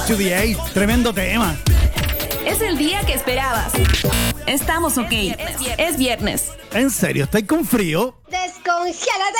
to the 8. Tremendo tema. Es el día que esperabas. Estamos ok. Es viernes. ¿En serio? ¿Estáis con frío? ¡Descongélate!